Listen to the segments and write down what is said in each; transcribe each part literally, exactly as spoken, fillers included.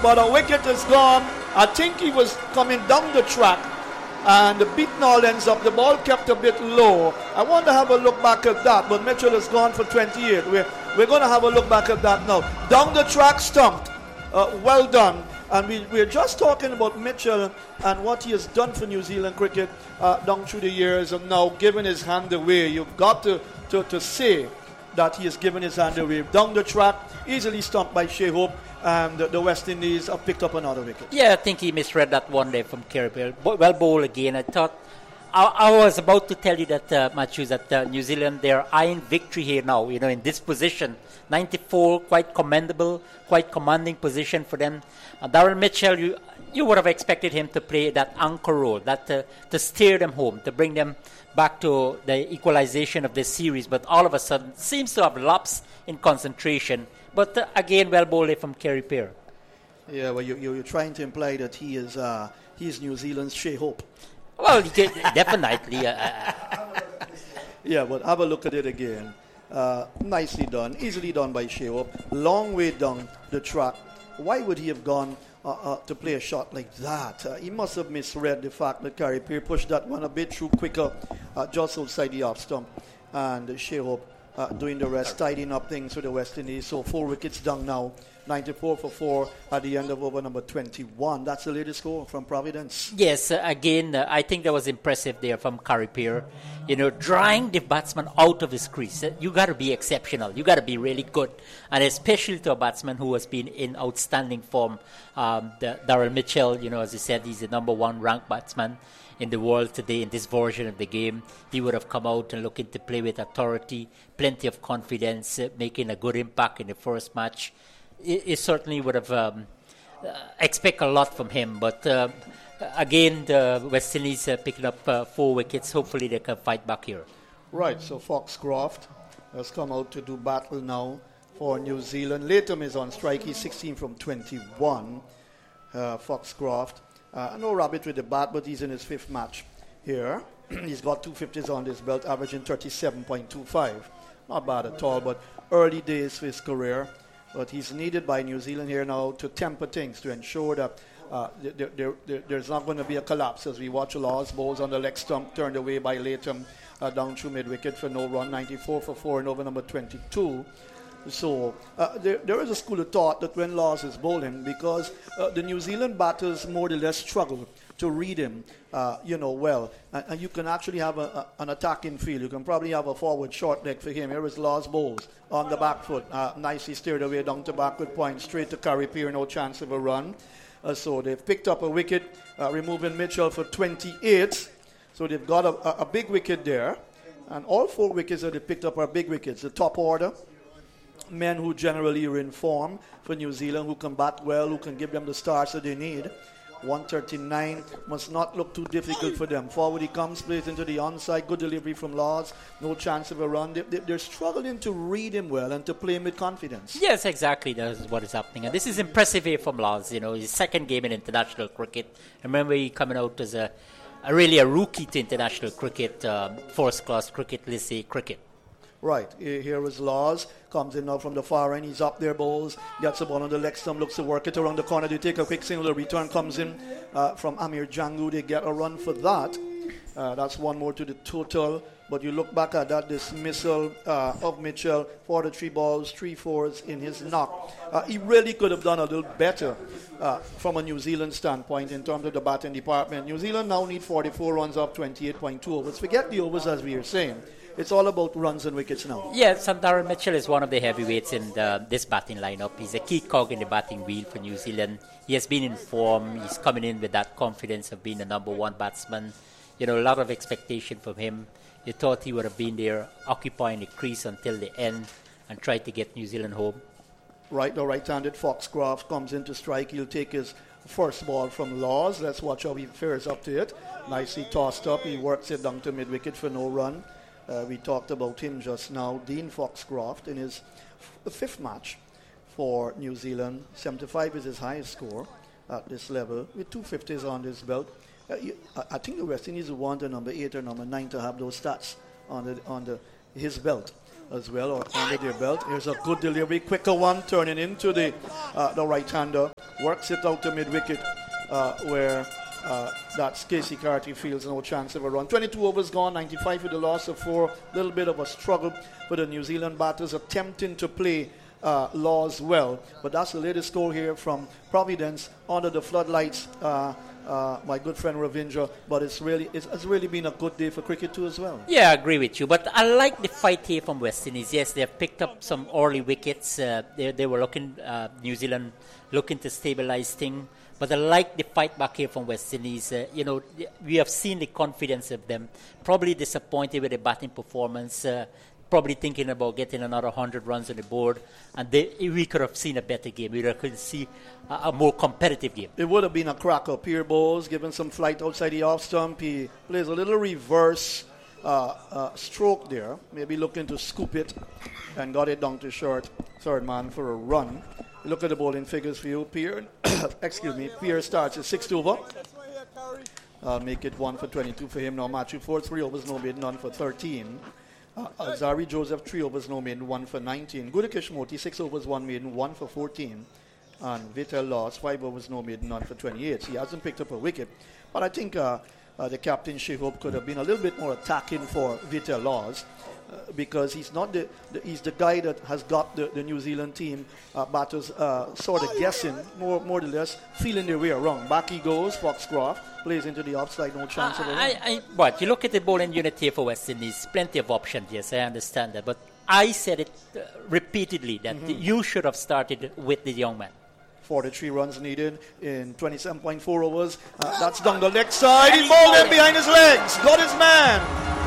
but a wicket is gone. I think he was coming down the track, and the beat all ends up. The ball kept a bit low. I want to have a look back at that, but Mitchell has gone for twenty-eight. We're, we're going to have a look back at that now. Down the track, stumped. Uh, well done. And we, we're just talking about Mitchell and what he has done for New Zealand cricket uh, down through the years, and now giving his hand away. You've got to, to, to say that he has given his hand away. Down the track, easily stumped by Shai Hope, and the West Indies have picked up another wicket. Yeah, I think he misread that one there from Kerry. Well bowled again. I thought, I, I was about to tell you that, uh, Matthews, that uh, New Zealand, they're eyeing victory here now, you know, in this position. ninety-four, quite commendable, quite commanding position for them. Uh, Darren Mitchell, you you would have expected him to play that anchor role, that uh, to steer them home, to bring them back to the equalization of this series. But all of a sudden, seems to have lapsed in concentration. But uh, again, well bowled from Kerry Peer. Yeah, well, you, you're trying to imply that he is uh, he is New Zealand's Shai Hope. Well, definitely. Uh, yeah, but have a look at it again. Uh, nicely done, easily done by Shai Hope. Long way down the track. Why would he have gone uh, uh, to play a shot like that? Uh, he must have misread the fact that Kerry Peer pushed that one a bit through quicker, uh, just outside the off stump, and Shai Hope uh, doing the rest, tidying up things for the West Indies. So four wickets down now, ninety-four for four at the end of over number twenty-one. That's the latest score from Providence. Yes, uh, again, uh, I think that was impressive there from Kerry Peer. You know, drawing the batsman out of his crease. Uh, you got to be exceptional. You got to be really good. And especially to a batsman who has been in outstanding form. Um, Darrell Mitchell, you know, as I said, he's the number one ranked batsman in the world today in this version of the game. He would have come out and looking to play with authority, plenty of confidence, uh, making a good impact in the first match. It, it certainly would have um, uh, expect a lot from him. But uh, again, the West Indies uh, picking up uh, four wickets. Hopefully they can fight back here. Right, so Foxcroft has come out to do battle now for New Zealand. Latham is on strike. He's sixteen from twenty-one. Uh, Foxcroft. Uh, no rabbit with the bat, but he's in his fifth match here. He's got two fifties on his belt, averaging thirty-seven point two five. Not bad at all, but early days for his career. But he's needed by New Zealand here now to temper things, to ensure that uh, there, there, there, there's not going to be a collapse as we watch Laws balls on the leg stump turned away by Latham uh, down through mid-wicket for no run, ninety-four for four in over number twenty-two. So uh, there, there is a school of thought that when Laws is bowling, because uh, the New Zealand batters more or less struggle to read him, uh, you know, well. And, and you can actually have a, a, an attacking field. You can probably have a forward short leg for him. Here is Laws bowls on the back foot. Uh, nicely steered away down to backward point, straight to Kerry Peer, no chance of a run. Uh, so they've picked up a wicket, uh, removing Mitchell for twenty-eight. So they've got a, a, a big wicket there. And all four wickets that they picked up are big wickets. The top order, men who generally are in form for New Zealand, who can bat well, who can give them the starts that they need. one thirty-nine must not look too difficult for them. Forward he comes, plays into the onside, good delivery from Laws, no chance of a run. They, they, they're struggling to read him well and to play him with confidence. Yes, exactly. That is what is happening. And this is impressive here from Laws. You know, his second game in international cricket. Remember, he coming out as a, a really a rookie to international cricket, um, first class cricket, let's say cricket. Right, here is Laws, comes in now from the far end, he's up there, bowls, gets the ball on the leg stump, looks to work it around the corner, they take a quick single, the return comes in uh, from Amir Jangu, they get a run for that. Uh, that's one more to the total, but you look back at that dismissal uh, of Mitchell for the three balls, three fours in his knock. Uh, he really could have done a little better uh, from a New Zealand standpoint in terms of the batting department. New Zealand now need forty-four runs off twenty-eight point two overs. Forget the overs as we are saying. It's all about runs and wickets now. Yes, and Darren Mitchell is one of the heavyweights in the, this batting lineup. He's a key cog in the batting wheel for New Zealand. He has been in form. He's coming in with that confidence of being the number one batsman. You know, a lot of expectation from him. You thought he would have been there occupying the crease until the end and tried to get New Zealand home. Right, the right-handed Foxcroft comes into strike. He'll take his first ball from Laws. Let's watch how he fares up to it. Nicely tossed up. He works it down to mid-wicket for no run. Uh, we talked about him just now, Dean Foxcroft, in his f- fifth match for New Zealand. seventy-five is his highest score at this level, with two fifties on his belt. Uh, you, I, I think the West Indies want a number eight or number nine to have those stats on the, on the his belt. as well, or under their belt. Here's a good delivery, quicker one, turning into the uh, the right-hander. Works it out to mid-wicket, uh, where uh, that's Casey Carty feels no chance of a run. twenty-two overs gone, ninety-five with the loss of four. Little bit of a struggle for the New Zealand batters, attempting to play uh, Laws well. But that's the latest score here from Providence under the floodlights. Uh, Uh, my good friend Ravindra, but it's really it's, it's really been a good day for cricket too as well. Yeah, I agree with you. But I like the fight here from West Indies. Yes, they've picked up some early wickets. Uh, they, they were looking, uh, New Zealand looking to stabilize things. But I like the fight back here from West Indies. Uh, you know, we have seen the confidence of them. Probably disappointed with the batting performance. Uh, probably thinking about getting another one hundred runs on the board. And they, we could have seen a better game. We could see a, a more competitive game. It would have been a cracker. Pierre Bowles given some flight outside the off stump. He plays a little reverse uh, uh, stroke there. Maybe looking to scoop it and got it down to short. Third man for a run. Look at the bowling figures for you. Pierre, excuse me, Pierre starts at sixth over. I'll make it one for twenty-two for him now. Matthew Ford, three overs, no mid, none for thirteen. Uh, Azari Joseph, three overs, no maiden, one for nineteen. Gudakesh Moti, six overs, one maiden, one for fourteen. And Vital Laws, five overs, no maiden, none for twenty-eight. He hasn't picked up a wicket. But I think uh, uh, the captain, Shehab, could have been a little bit more attacking for Vital Laws. Uh, because he's not the, the he's the guy that has got the, the New Zealand team uh, batters uh, sort of guessing, more more or less, feeling their way around. Back he goes, Foxcroft plays into the offside, no chance of a run. I, I, but you look at the bowling unit here for West Indies, plenty of options, yes, I understand that. But I said it uh, repeatedly that mm-hmm. you should have started with the young man. forty-three runs needed in twenty-seven point four overs. Uh, that's down the leg side. He bowled it behind his legs. Got his man.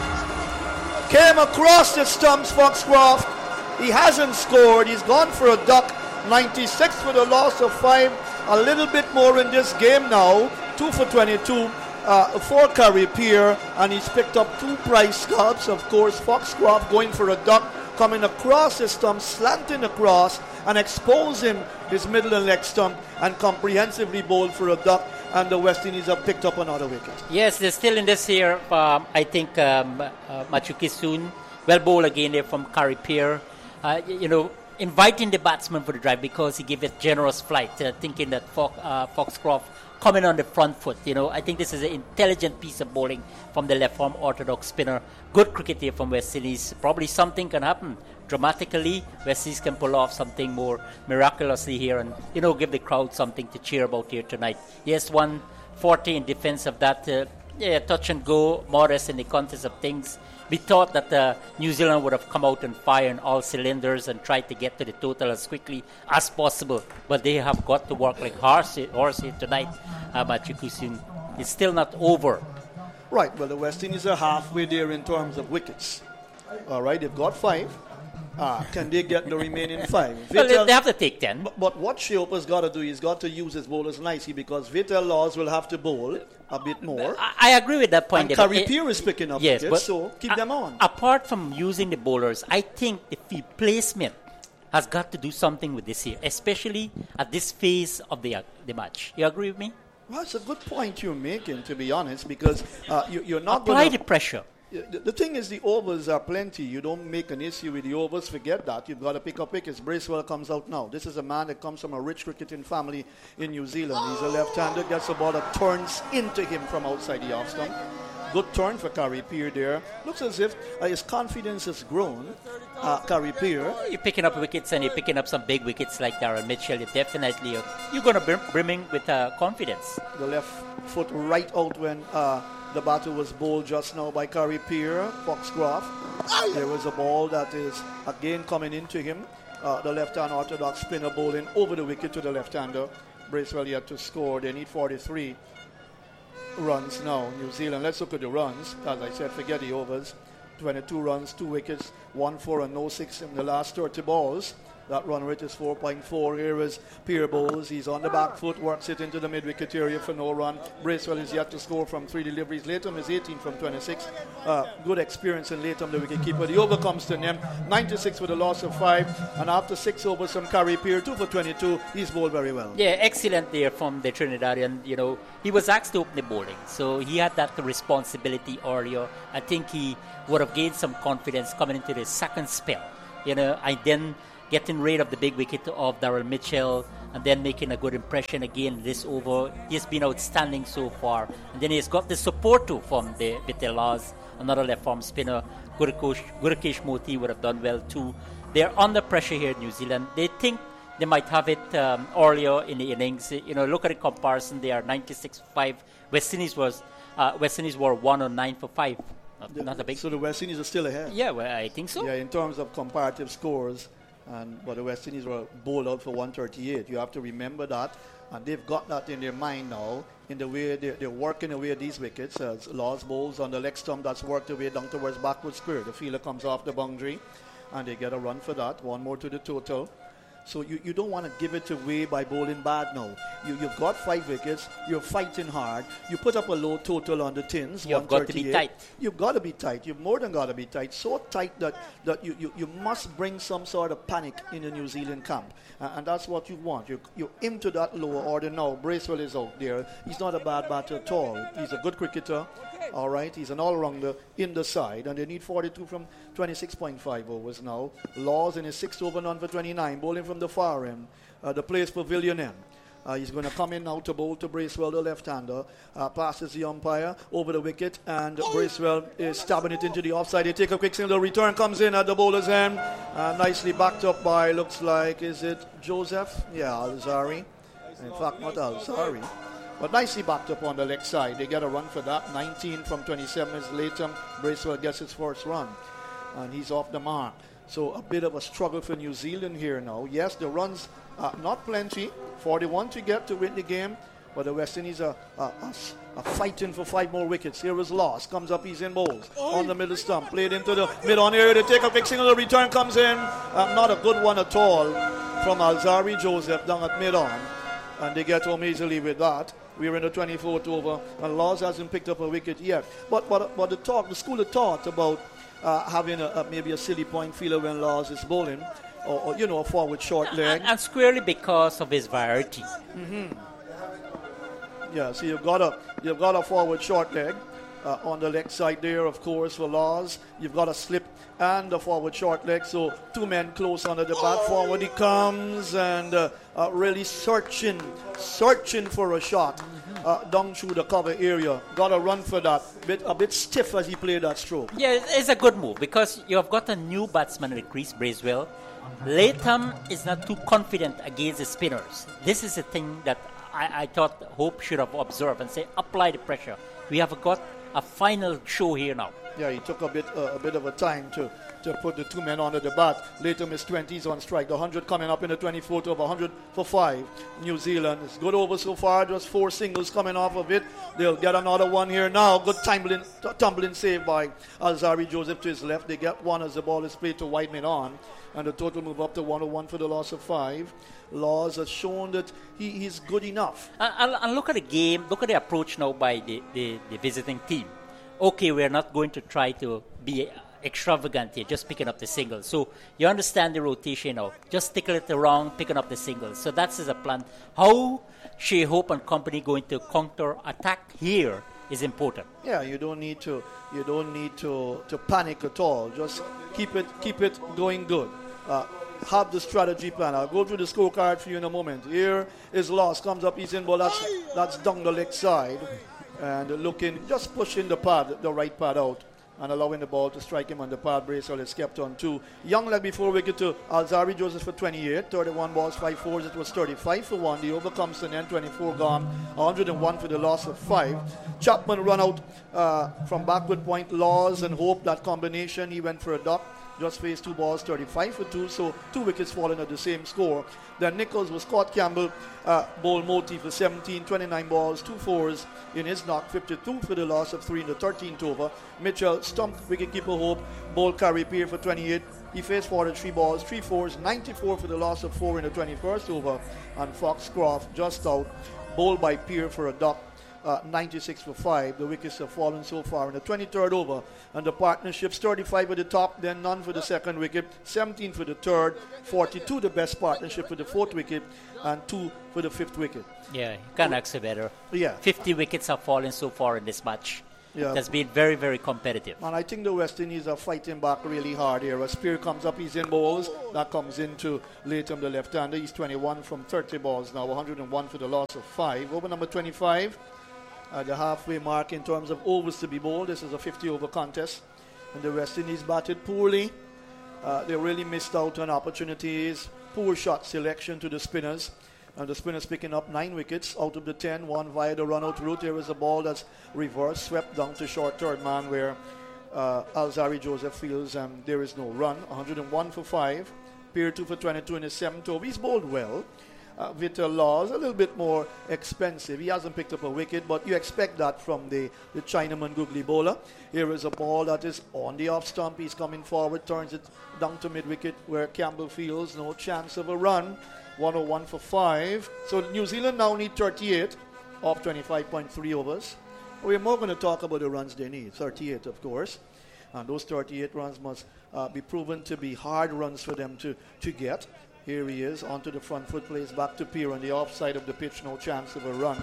Came across the stumps, Foxcroft. He hasn't scored. He's gone for a duck. ninety-six with a loss of five. A little bit more in this game now. Two for twenty-two uh, for Curry Pierre. And he's picked up two prize scalps. Of course, Foxcroft going for a duck. Coming across his stump, slanting across, and exposing his middle and leg stump, and comprehensively bowled for a duck, and the West Indies have picked up another wicket. Yes, they're still in this here. Um, I think um, uh, Matthew Kissoon, well bowled again there from Curry Pierre. Uh, you know, inviting the batsman for the drive because he gave it generous flight, uh, thinking that Fox, uh, Foxcroft coming on the front foot. You know, I think this is an intelligent piece of bowling from the left-arm orthodox spinner. Good cricket here from West Indies. Probably something can happen dramatically. West Indies can pull off something more miraculously here and, you know, give the crowd something to cheer about here tonight. Yes, one forty in defense of that. Uh, yeah, touch and go, modest in the context of things. We thought that uh, New Zealand would have come out and fire on all cylinders and tried to get to the total as quickly as possible. But they have got to work like horse here tonight. Uh, Matthew Kissoon. It's still not over. Right, well, the West Indies are halfway there in terms of wickets. All right, they've got five. Ah, can they get the remaining five? Well, Vital, they have to take ten. But, but what Sheopa's got to do, he's got to use his bowlers nicely because Vital Laws will have to bowl a bit more. I, I agree with that point. And Curry Pierre is picking up yes, wickets, so keep a, them on. Apart from using the bowlers, I think the field placement has got to do something with this here, especially at this phase of the, uh, the match. You agree with me? Well, it's a good point you're making, to be honest, because uh, you, you're not Apply gonna, the pressure. The, the thing is, the overs are plenty. You don't make an issue with the overs. Forget that. You've got to pick up wickets. Bracewell comes out now. This is a man that comes from a rich cricketing family in New Zealand. He's a left-hander. Gets the ball that turns into him from outside the off stump. Good turn for Curry Pierre there. Looks as if uh, his confidence has grown. Uh, Curry Pierre. You're picking up wickets and you're picking up some big wickets like Darren Mitchell. You definitely, uh, you're going to brim, brimming with uh, confidence. The left foot right out when uh, the batter was bowled just now by Curry Pierre, Foxcroft. There was a ball that is again coming into him. Uh, the left-hand orthodox spinner bowling over the wicket to the left-hander. Bracewell yet to score. They need forty-three runs now. New Zealand. Let's look at the runs. As I said, forget the overs. twenty-two runs, two wickets, one four and no six in the last thirty balls. That run rate is four point four. Here is Pierre Bowles. He's on the back foot, works it into the mid-wicket area for no run. Bracewell is yet to score from three deliveries. Latham is eighteen from twenty-six. Uh, good experience in Latham, the wicket-keeper. The over comes to him. ninety-six with a loss of five. And after six overs from Curry Pierre, two for twenty-two, he's bowled very well. Yeah, excellent there from the Trinidadian. You know, he was asked to open the bowling, so he had that responsibility earlier. I think he would have gained some confidence coming into the second spell. you know, and then getting rid of the big wicket of Darrell Mitchell, and then making a good impression again this over. He's been outstanding so far. And then he's got the support too from the Vital Laws, another left-arm spinner. Gurukesh, Gurukesh Moti would have done well too. They're under pressure here in New Zealand. They think they might have it um, earlier in the innings. You know, look at the comparison. They are ninety-six for five. West Indies was uh, West Indies were one on nine for five. Not, The- not a big. So the West Indies are still ahead. Yeah, well, I think so. Yeah, in terms of comparative scores, and but the West Indies were bowled out for one thirty-eight. You have to remember that, and they've got that in their mind now. In the way they're, they're working away these wickets, as Laws bowls on the leg stump, that's worked away down towards backward square. The fielder comes off the boundary, and they get a run for that. One more to the total. So you, you don't want to give it away by bowling bad now. You, you've got five wickets. You're fighting hard. You put up a low total on the tins. You've got to be one thirty-eight. tight. You've got to be tight. You've more than got to be tight. So tight that, that you, you, you must bring some sort of panic in the New Zealand camp. Uh, and that's what you want. You, you aim to that lower order now. Bracewell is out there. He's not a bad batter at all. He's a good cricketer. All right. He's an all-rounder in the side. And they need forty-two from twenty-six point five overs now. Laws in his sixth over, none for twenty-nine. Bowling from the far end. Uh, the place pavilion end. Uh, he's going to come in now to bowl to Bracewell, the left-hander. Uh, passes the umpire over the wicket, and Bracewell is stabbing it into the offside. They take a quick single. Return comes in at the bowler's end. Uh, nicely backed up by, looks like, is it Joseph? Yeah, Alzari. In fact, not Alzari. But nicely backed up on the leg side. They get a run for that. nineteen from twenty-seven is later. Bracewell gets his first run, and he's off the mark. So a bit of a struggle for New Zealand here now. Yes, the runs are not plenty. forty-one to get to win the game. But the West Indies are, are, are, are fighting for five more wickets. Here is Loss. Comes up, he's in bowls. On the middle stump. Played into the mid-on area. They take a big single. The return comes in. Uh, not a good one at all from Alzari Joseph down at mid-on. And they get home easily with that. We're in the twenty-fourth over. And Laws hasn't picked up a wicket yet. But, but, but the talk, the school of thought about uh, having a, a, maybe a silly point fielder when Laws is bowling. Or, or, you know, a forward short leg. And, and squarely because of his variety. Yeah, so you've got a you've got a forward short leg uh, on the leg side there, of course, for Laws. You've got a slip and a forward short leg, so two men close under the bat. Forward he comes and uh, uh, really searching, searching for a shot uh, down through the cover area. Got a run for that. Bit a bit stiff as he played that stroke. Yeah, it's it's a good move because you have got a new batsman in the crease, Bracewell. Latham is not too confident against the spinners. This is a thing that I, I thought Hope should have observed and say, apply the pressure. We have got a final show here now. Yeah, he took a bit uh, a bit of a time to, to put the two men under the bat. Latham is twenties on strike. The one hundred coming up in the twenty-fourth over, one hundred for five. New Zealand. It's good over so far. Just four singles coming off of it. They'll get another one here now. Good tumbling, t- tumbling save by Alzari Joseph to his left. They get one as the ball is played to Whiteman on. And the total move up to one oh one for the loss of five. Laws has shown that he, he's good enough. And, and, and look at the game, look at the approach now by the, the, the visiting team. Okay, we're not going to try to be extravagant here, just picking up the singles. So you understand the rotation now. Just tickle it around, picking up the singles. So that's the plan. How Shea Hope and company going to counter attack here is important. Yeah, you don't need to you don't need to, to panic at all. Just keep it keep it going good. Uh, have the strategy plan. I'll go through the scorecard for you in a moment. Here is Loss, comes up, he's in ball. That's that's down the leg side. And looking, just pushing the pad, the right pad out. And allowing the ball to strike him on the pad. Bracewell is kept on two. Young leg before we get to Alzari Joseph for twenty-eight. thirty-one balls, five fours. It was thirty-five for one. The over comes to an end, twenty-four gone. one hundred one for the loss of five. Chapman run out uh, from backward point. Laws and Hope, that combination. He went for a duck. Just faced two balls, thirty-five for two. So two wickets falling at the same score. Then Nichols was Scott Campbell. Uh, bowl Moti for seventeen, twenty-nine balls, two fours in his knock. fifty-two for the loss of three in the thirteenth over. Mitchell stumped wicketkeeper Hope. Bowl Carey Peer for twenty-eight. He faced forty-three balls, three fours, ninety-four for the loss of four in the twenty-first over. And Foxcroft just out. Bowled by Peer for a duck. Uh, ninety-six for five. The wickets have fallen so far in the twenty-third over. And the partnerships, thirty-five for the top, then none for the second wicket, seventeen for the third, forty-two the best partnership for the fourth wicket, and two for the fifth wicket. Yeah, you can't ask it better. Yeah. fifty wickets have fallen so far in this match. Yeah. It has been very, very competitive. And I think the West Indies are fighting back really hard here. As Spear comes up, he's in bowls. That comes into Latham, the left-hander. He's twenty-one from thirty balls now, one hundred one for the loss of five. Over number twenty-five, at the halfway mark in terms of overs to be bowled. This is a fifty-over contest. And the West Indies batted poorly. Uh, they really missed out on opportunities. Poor shot selection to the spinners. And the spinners picking up nine wickets out of the ten, one via the run-out route. There is a ball that's reversed, swept down to short third man where uh, Alzari Joseph fields and there is no run. one hundred one for five. Peer two for twenty-two in his seventh over. He's bowled well. Uh, Vitor Laws, a little bit more expensive. He hasn't picked up a wicket, but you expect that from the, the Chinaman googly bowler. Here is a ball that is on the off stump. He's coming forward, turns it down to mid-wicket where Campbell fields. No chance of a run. one oh one for five. So New Zealand now need thirty-eight off twenty-five point three overs. We're more going to talk about the runs they need. thirty-eight, of course. And those thirty-eight runs must uh, be proven to be hard runs for them to, to get. Here he is, onto the front foot, plays back to Peer on the offside of the pitch, no chance of a run.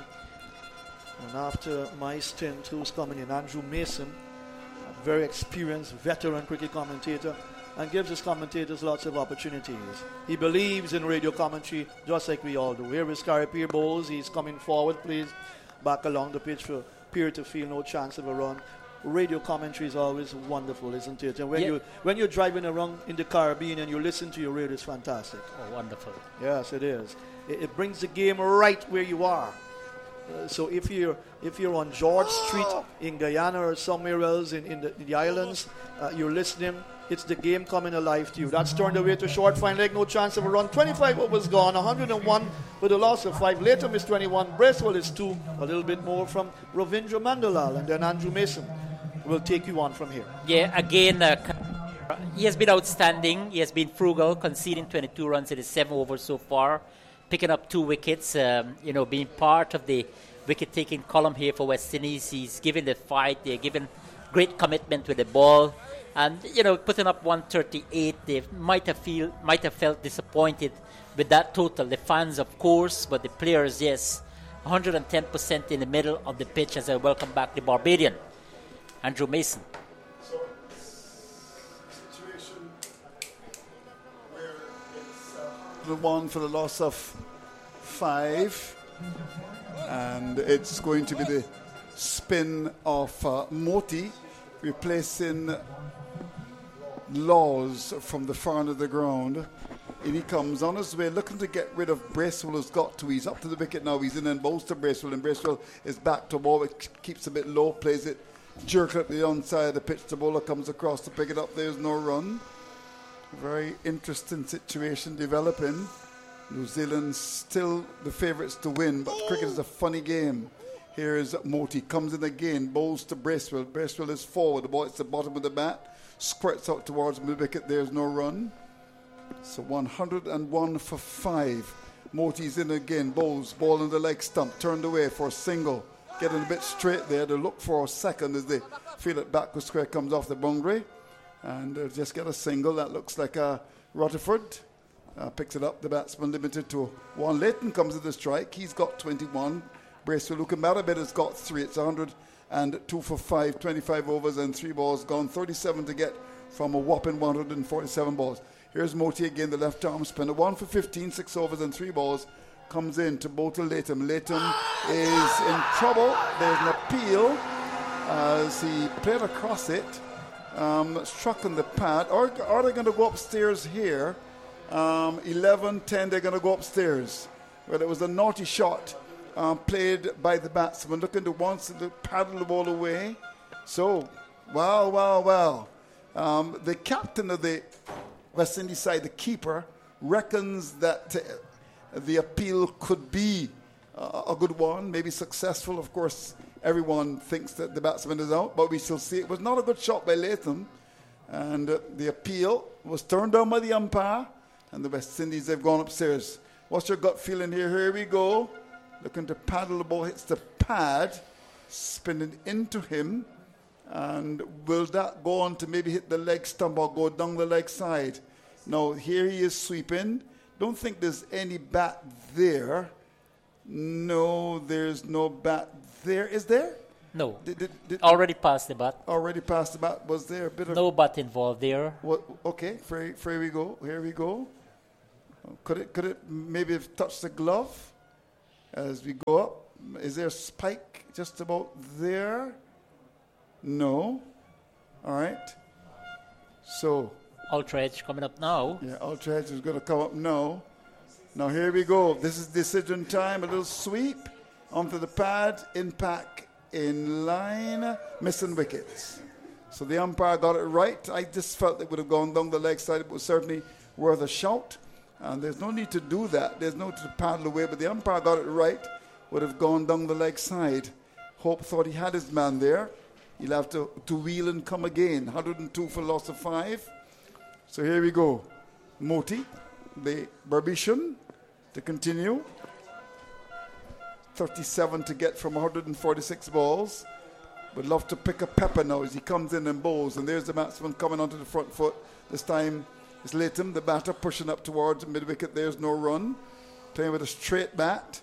And after my stint, who's coming in? Andrew Mason, a very experienced veteran cricket commentator, and gives his commentators lots of opportunities. He believes in radio commentary, just like we all do. Here is Gary Peer bowls, he's coming forward, plays back along the pitch for Peer to feel no chance of a run. Radio commentary is always wonderful, isn't it? And when yeah. you when you're driving around in the Caribbean and you listen to your radio, it's fantastic. Oh, wonderful! Yes, it is. It, it brings the game right where you are. Uh, so if you're if you're on George Street in Guyana or somewhere else in, in, the, in the islands, uh, you're listening. It's the game coming alive to you. That's turned away to short, fine leg, no chance of a run. twenty-five overs gone, one hundred one with a loss of five. Latham is twenty-one, Bracewell is two. A little bit more from Ravindra Mandalal, and then Andrew Mason will take you on from here. Yeah, again, uh, he has been outstanding. He has been frugal, conceding twenty-two runs in his seven overs so far, picking up two wickets, um, you know, being part of the wicket-taking column here for West Indies. He's given the fight. They're given great commitment with the ball. And, you know, putting up one thirty-eight, they might have feel might have felt disappointed with that total. The fans, of course, but the players, yes. one hundred ten percent in the middle of the pitch as I welcome back the Barbadian, Andrew Mason. So, situation where it's uh, the one for the loss of five, and it's going to be the spin of uh, Moti replacing Laws from the far end of the ground. And he comes on his way looking to get rid of Bracewell, who's got to. He's up to the wicket now. He's in and bowls to Bracewell, and Bracewell is back to ball. It keeps a bit low, plays it, jerk it up the onside of the pitch. The bowler comes across to pick it up. There's no run. Very interesting situation developing. New Zealand still the favourites to win, but cricket is a funny game. Here is Moti, comes in again, bowls to Bracewell. Bracewell is forward. The ball hits the bottom of the bat, squirts out towards mid-wicket. There's no run. So one hundred one for five. Moti's in again, bowls, ball in the leg stump, turned away for a single. Getting a bit straight there to look for a second as they feel it back with square, comes off the boundary. And uh, just get a single. That looks like a Rutherford. Uh, picks it up, the batsman limited to one. Leighton comes to the strike. He's got twenty-one. Bracewell, who came out a bit, has got three. It's one hundred two for five, twenty-five overs and three balls gone. thirty-seven to get from a whopping one hundred forty-seven balls. Here's Moti again, the left arm spinner. One for fifteen, six overs and three balls. Comes in to bowl to Latham. Latham is in trouble. There's an appeal as he played across it. Um, struck on the pad. Are, are they going to go upstairs here? Um, eleven ten, they're going to go upstairs. Well, it was a naughty shot um, played by the batsman, looking to once to paddle the ball away. So, wow, wow, wow. Um, the captain of the West Indies side, the keeper, reckons that uh, the appeal could be uh, a good one, maybe successful. Of course, everyone thinks that the batsman is out, but we shall see. It was not a good shot by Latham, and uh, the appeal was turned down by the umpire, and the West Indies have gone upstairs. What's your gut feeling here? Here we go. Looking to paddle the ball, hits the pad, spinning into him. And will that go on to maybe hit the leg stump or go down the leg side? No, here he is sweeping. Don't think there's any bat there. No, there's no bat there. Is there? No. Did, did, did Already passed the bat. already past the bat. Was there a bit of No bat involved there. what? Okay, here, here we go. Here we go. Could it could it maybe have touched the glove as we go up? Is there a spike just about there? No. All right. So Ultra Edge coming up now. yeah, Ultra Edge is going to come up now. Now here we go. This is decision time. A little sweep onto the pad. Impact in line. Missing wickets. So the umpire got it right. I just felt it would have gone down the leg side. It was certainly worth a shout. And there's no need to do that. There's no need to paddle away. But the umpire got it right. Would have gone down the leg side. Hope thought he had his man there. He'll have to, to wheel and come again. one hundred two for loss of five. So here we go. Moti, the Barbician, to continue. thirty-seven to get from one hundred forty-six balls. Would love to pick a pepper now as he comes in and bowls. And there's the batsman coming onto the front foot. This time it's Latham, the batter, pushing up towards mid-wicket. There's no run. Playing with a straight bat.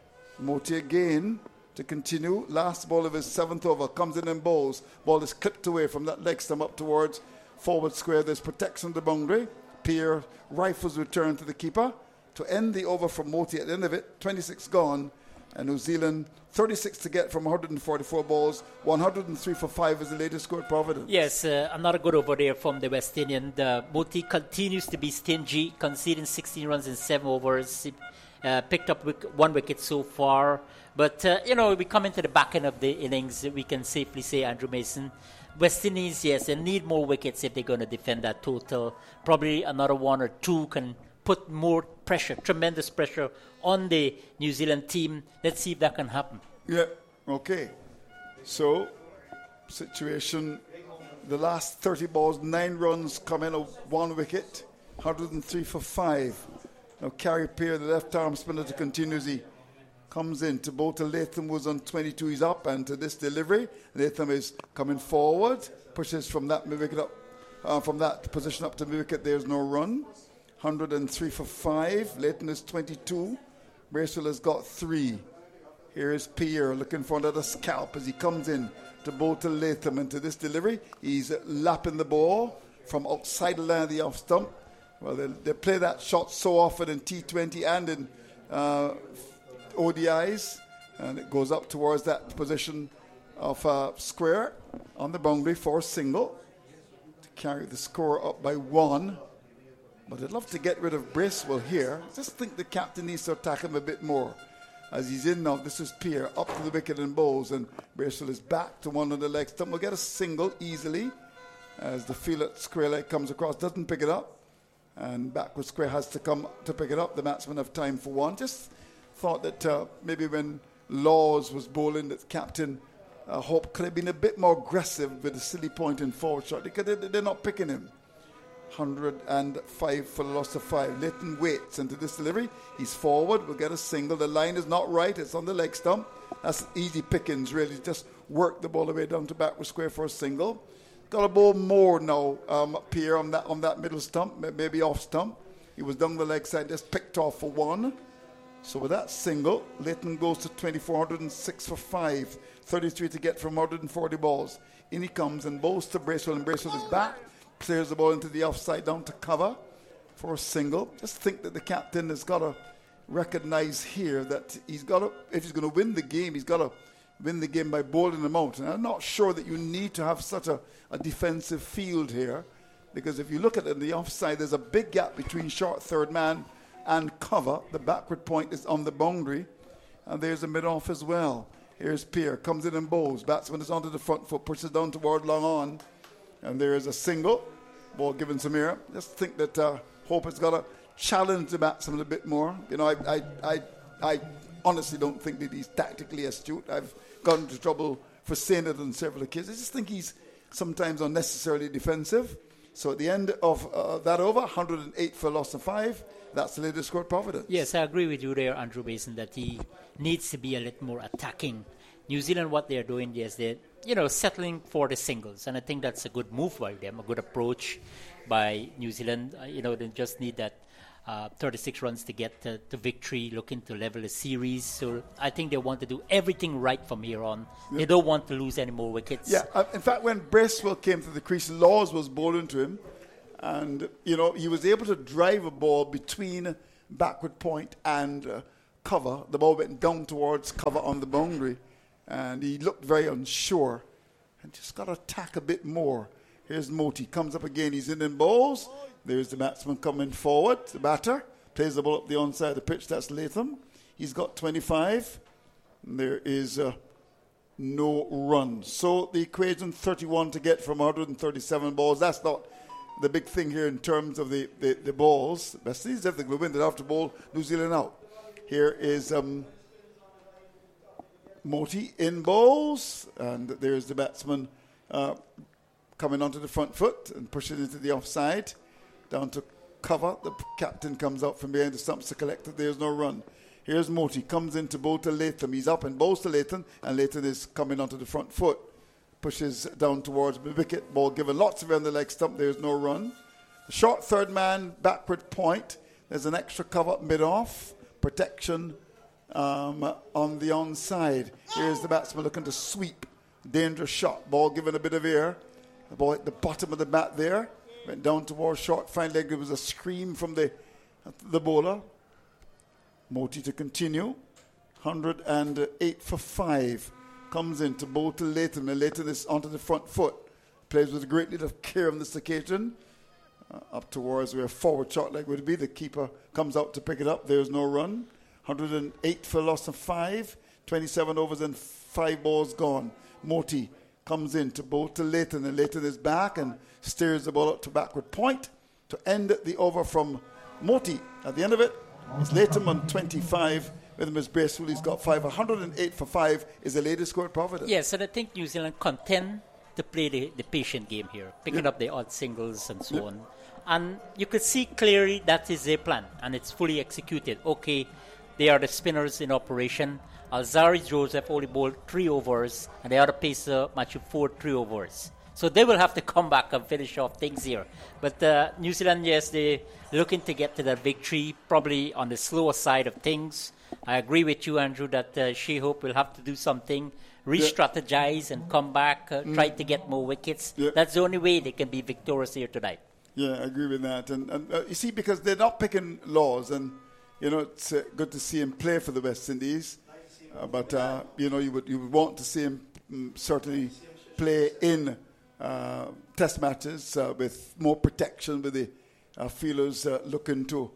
Moti again to continue. Last ball of his seventh over. Comes in and bowls. Ball is clipped away from that leg stump up towards forward square. There's protection of the boundary. Pierre rifles return to the keeper to end the over from Moti at the end of it. twenty-six gone. And New Zealand thirty-six to get from one hundred forty-four balls. one hundred three for five is the latest score at Providence. Yes, uh, another good over there from the West Indian. The Moti continues to be stingy, conceding sixteen runs in seven overs. Uh, picked up wick- one wicket so far. But, uh, you know, we come into the back end of the innings, we can safely say, Andrew Mason, West Indies, yes, they need more wickets if they're going to defend that total. Probably another one or two can put more pressure, tremendous pressure on the New Zealand team. Let's see if that can happen. Yeah, okay. So, situation, the last thirty balls, nine runs come in of one wicket, one hundred three for five. Now, Carey Peer, the left arm spinner, to continue as he comes in. To both Latham was on twenty-two, he's up, and to this delivery, Latham is coming forward, pushes from that wicket up, uh, from that position up to wicket. There's no run. one hundred three for five. Latham is twenty-two. Bracewell has got three. Here is Pierre looking for another scalp as he comes in to bowl to Latham. And to this delivery, he's lapping the ball from outside the line of the off stump. Well, they, they play that shot so often in T twenty and in uh, O D Is. And it goes up towards that position of uh, square on the boundary for a single to carry the score up by one. But I'd love to get rid of Bracewell here. Just think the captain needs to attack him a bit more. As he's in now, this is Pierre up to the wicket and bowls, and Bracewell is back to one of the legs. We'll get a single easily as the field at square leg comes across, doesn't pick it up. And backward square has to come to pick it up. The batsmen have time for one. Just thought that uh, maybe when Laws was bowling, that captain uh, Hope could have been a bit more aggressive with a silly point in forward shot because they, they're not picking him. one hundred five for the loss of five. Leighton waits into this delivery. He's forward. We'll get a single. The line is not right. It's on the leg stump. That's easy pickings, really. Just work the ball away down to backward square for a single. Got a ball more now um, up here on that on that middle stump, maybe off stump. He was down the leg side, just picked off for one. So with that single, Leighton goes to twenty-four, one hundred six for five. thirty-three to get from one hundred forty balls. In he comes and bowls to Bracewell, and Bracewell is back. Clears the ball into the offside down to cover for a single. Just think that the captain has got to recognize here that he's got to, if he's going to win the game, he's got to win the game by bowling them out. And I'm not sure that you need to have such a, a defensive field here, because if you look at it in the offside, there's a big gap between short third man and cover. The backward point is on the boundary, and there's a mid-off as well. Here's Pierre, comes in and bowls. Batsman is onto the front foot, pushes down toward long on. And there is a single, ball given to Samira. Just think that uh, Hope has got to challenge the batsman a bit more. You know, I, I, I, I honestly don't think that he's tactically astute. I've got into trouble for saying it on several occasions. I just think he's sometimes unnecessarily defensive. So at the end of uh, that over, one hundred eight for a loss of five. That's the latest score at Providence. Yes, I agree with you there, Andrew Mason, that he needs to be a little more attacking. New Zealand, what they're doing, yes, they're, you know, settling for the singles. And I think that's a good move by them, a good approach by New Zealand. Uh, you know, they just need that uh, thirty-six runs to get to, to victory, looking to level the series. So I think they want to do everything right from here on. Yeah. They don't want to lose any more wickets. Yeah, uh, in fact, when Bracewell came to the crease, Laws was bowling to him. And, you know, he was able to drive a ball between backward point and uh, cover. The ball went down towards cover on the boundary. And he looked very unsure. And just got to tack a bit more. Here's Moti. Comes up again. He's in and bowls. There's the batsman coming forward. The batter plays the ball up the onside of the pitch. That's Latham. He's got twenty-five. And there is uh, no run. So the equation thirty-one to get from one hundred thirty-seven balls. That's not the big thing here in terms of the, the, the balls. West Indies have the glue in. They'll have to bowl New Zealand out. Here is um, Moti in bowls. And there's the batsman uh, coming onto the front foot and pushing into the offside. Down to cover. The captain comes out from behind the stumps to collect it. There's no run. Here's Moti. Comes in to bowl to Latham. He's up and bowls to Latham. And Latham is coming onto the front foot. Pushes down towards the wicket. Ball given lots of air on the leg stump. There's no run. The short third man, backward point. There's an extra cover mid-off. Protection um, on the onside. Here's the batsman looking to sweep. Dangerous shot. Ball given a bit of air. The ball at the bottom of the bat there. Went down towards short fine leg. There was a scream from the the bowler. Moti to continue. one hundred eight for five. Comes in to bowl to Latham. And Latham is onto the front foot. Plays with a great deal of care on this occasion. Uh, up towards where a forward shot leg would be. The keeper comes out to pick it up. There's no run. one hundred eight for a loss of five. twenty-seven overs and five balls gone. Moti comes in to bowl to Latham. And Latham is back and steers the ball up to backward point to end the over from Moti. At the end of it, it's Latham on twenty-five. With him is Bracewell. He's got five. one hundred eight for five is the latest score at Providence. Yes, and I think New Zealand content to play the, the patient game here, picking yep. up the odd singles and so yep. on. And you could see clearly that is their plan, and it's fully executed. Okay, they are the spinners in operation. Alzarri Joseph only bowled three overs, and the other pacer Matthew Ford three overs. So they will have to come back and finish off things here. But uh, New Zealand, yes, they're looking to get to that victory, probably on the slower side of things. I agree with you, Andrew, that uh, She-Hope will have to do something, re-strategize yeah. and come back, uh, mm. try to get more wickets. Yeah. That's the only way they can be victorious here tonight. Yeah, I agree with that. And, and uh, you see, because they're not picking Laws, and, you know, it's uh, good to see him play for the West Indies. Uh, but, uh, you know, you would you would want to see him um, certainly play in uh, test matches uh, with more protection, with the uh, fielders uh, looking to